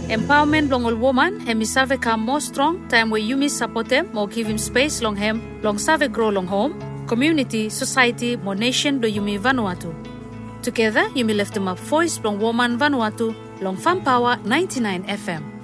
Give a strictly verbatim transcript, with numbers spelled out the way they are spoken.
Empowerment long all woman, hemi save come more strong, time where you miss support them, more give him space long hem, long save grow long home, community, society, more nation do you me Vanuatu. Together, you may lift them up voice long woman Vanuatu, long Fun Power ninety-nine F M.